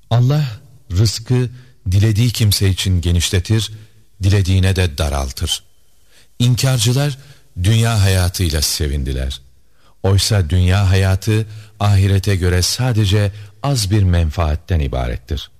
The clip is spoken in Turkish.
Allah rızkı dilediği kimse için genişletir, dilediğine de daraltır. İnkarcılar dünya hayatıyla sevindiler. Oysa dünya hayatı ahirete göre sadece az bir menfaatten ibarettir.